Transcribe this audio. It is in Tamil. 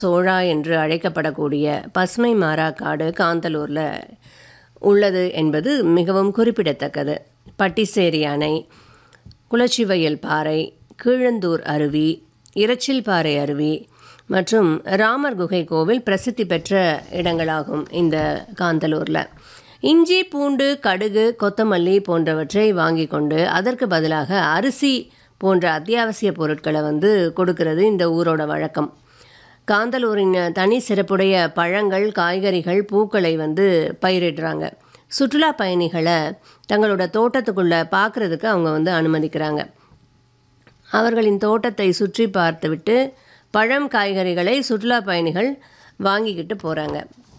சோழா என்று அழைக்கப்படக்கூடிய பசுமை மாறா காடு காந்தலூரில் உள்ளது என்பது மிகவும் குறிப்பிடத்தக்கது. பட்டிச்சேரி அணை, குலச்சிவயல் பாறை, கீழந்தூர் அருவி, இரச்சில் பாறை அருவி மற்றும் ராமர் குகை கோவில் பிரசித்தி பெற்ற இடங்களாகும். இந்த காந்தலூரில் இஞ்சி, பூண்டு, கடுகு, கொத்தமல்லி போன்றவற்றை வாங்கி கொண்டு அதற்கு பதிலாக அரிசி போன்ற அத்தியாவசிய பொருட்களை கொடுக்கறது இந்த ஊரோட வழக்கம். காந்தலூரின் தனி சிறப்புடைய பழங்கள், காய்கறிகள், பூக்களை பயிரிடுறாங்க. சுற்றுலா பயணிகளை தங்களோட தோட்டத்துக்குள்ளே பார்க்குறதுக்கு அவங்க அனுமதிக்கிறாங்க. அவர்களின் தோட்டத்தை சுற்றி பார்த்துவிட்டு பழம், காய்கறிகளை சுற்றுலா பயணிகள் வாங்கிக்கிட்டு போகிறாங்க.